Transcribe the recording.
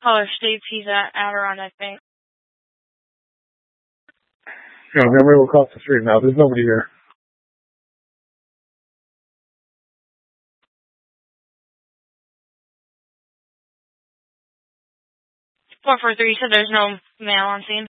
Caller states he's at Adirondack Bank. Yeah, I'm right across the street now. There's nobody here. 443, you said there's no mail on scene?